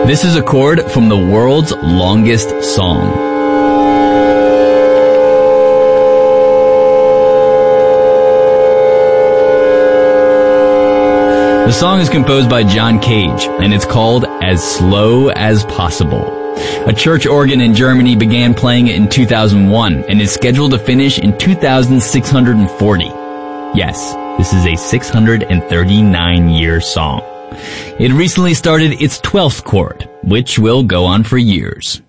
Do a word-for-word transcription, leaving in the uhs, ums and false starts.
This is a chord from the world's longest song. The song is composed by John Cage, and it's called As Slow as Possible. A church organ in Germany began playing it in two thousand one, and is scheduled to finish in two thousand six hundred forty. Yes, this is a six hundred thirty-nine year song. It recently started its twelfth chord, which will go on for years.